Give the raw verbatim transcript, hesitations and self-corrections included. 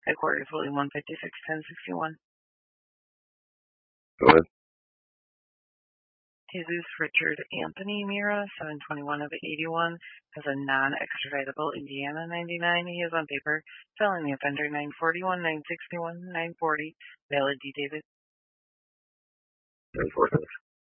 Headquarters, William one fifty-six, ten sixty-one. Go ahead. Jesus Richard Anthony Mira, seven twenty-one of eighty-one, has a non-extraditable Indiana ninety-nine. He is on paper. Felony offender nine forty-one, nine sixty-one, nine forty. Valid D. David. nine forty.